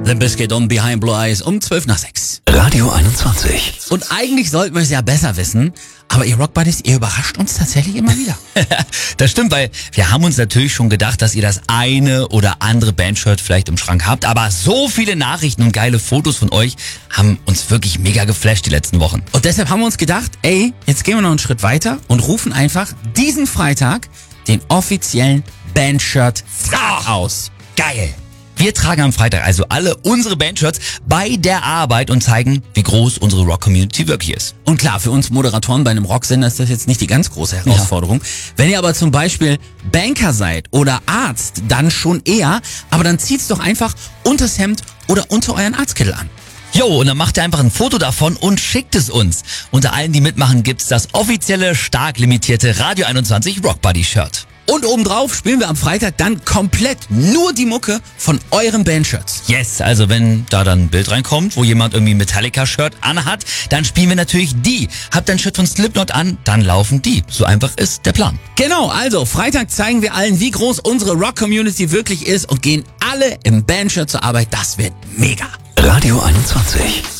Limp Bizkit und Behind Blue Eyes um 6:12. Radio 21. Und eigentlich sollten wir es ja besser wissen, aber ihr Rock Buddies, ihr überrascht uns tatsächlich immer wieder. Das stimmt, weil wir haben uns natürlich schon gedacht, dass ihr das eine oder andere Bandshirt vielleicht im Schrank habt, aber so viele Nachrichten und geile Fotos von euch haben uns wirklich mega geflasht die letzten Wochen. Und deshalb haben wir uns gedacht, ey, jetzt gehen wir noch einen Schritt weiter und rufen einfach diesen Freitag den offiziellen Bandshirt aus. Geil! Wir tragen am Freitag also alle unsere Bandshirts bei der Arbeit und zeigen, wie groß unsere Rock-Community wirklich ist. Und klar, für uns Moderatoren bei einem Rocksender ist das jetzt nicht die ganz große Herausforderung. Wenn ihr aber zum Beispiel Banker seid oder Arzt, dann schon eher, aber dann zieht's doch einfach unters Hemd oder unter euren Arztkittel an. Jo, und dann macht ihr einfach ein Foto davon und schickt es uns. Unter allen, die mitmachen, gibt's das offizielle, stark limitierte Radio 21 Rock Buddy Shirt. Und obendrauf spielen wir am Freitag dann komplett nur die Mucke von euren Bandshirts. Yes, also wenn da dann ein Bild reinkommt, wo jemand irgendwie ein Metallica-Shirt anhat, dann spielen wir natürlich die. Habt ein Shirt von Slipknot an, dann laufen die. So einfach ist der Plan. Genau, also Freitag zeigen wir allen, wie groß unsere Rock-Community wirklich ist und gehen alle im Bandshirt zur Arbeit. Das wird mega. Radio 21.